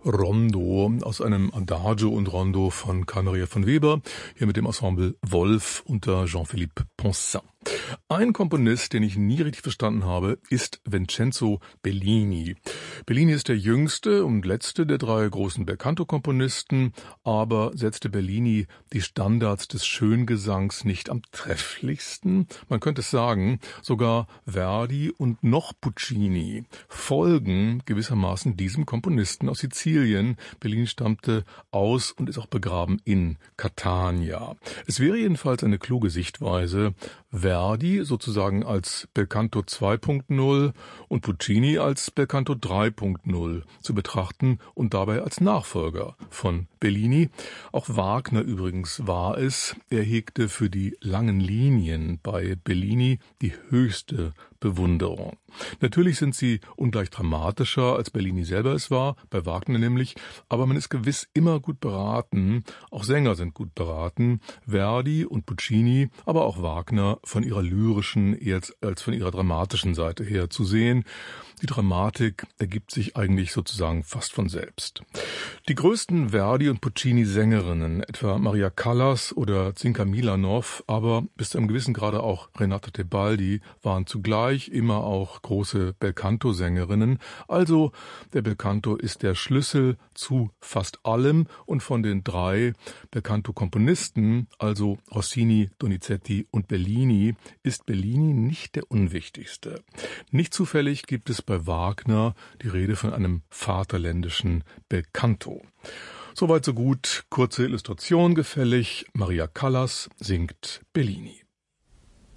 Rondo aus einem Adagio und Rondo von Carl Maria von Weber, hier mit dem Ensemble Wolf unter Jean-Philippe Poncin. Ein Komponist, den ich nie richtig verstanden habe, ist Vincenzo Bellini. Bellini ist der jüngste und letzte der drei großen Belcanto-Komponisten, aber setzte Bellini die Standards des Schöngesangs nicht am trefflichsten. Man könnte es sagen, sogar Verdi und noch Puccini folgen gewissermaßen diesem Komponisten aus Sizilien. Bellini stammte aus und ist auch begraben in Catania. Es wäre jedenfalls eine kluge Sichtweise, Verdi sozusagen als Belcanto 2.0 und Puccini als Belcanto 3.0 zu betrachten und dabei als Nachfolger von Bellini. Auch Wagner übrigens war es. Er hegte für die langen Linien bei Bellini die höchste Bewunderung. Natürlich sind sie ungleich dramatischer, als Bellini selber es war, bei Wagner nämlich, aber man ist gewiss immer gut beraten, auch Sänger sind gut beraten, Verdi und Puccini, aber auch Wagner von ihrer lyrischen eher als von ihrer dramatischen Seite her zu sehen. Die Dramatik ergibt sich eigentlich sozusagen fast von selbst. Die größten Verdi- und Puccini-Sängerinnen, etwa Maria Callas oder Zinka Milanov, aber bis zu einem gewissen Grade auch Renata Tebaldi, waren zugleich immer auch große Belcanto-Sängerinnen. Also der Belcanto ist der Schlüssel zu fast allem und von den drei Belcanto-Komponisten, also Rossini, Donizetti und Bellini, ist Bellini nicht der unwichtigste. Nicht zufällig gibt es bei Wagner die Rede von einem vaterländischen Belcanto. Soweit so gut, kurze Illustration gefällig. Maria Callas singt Bellini.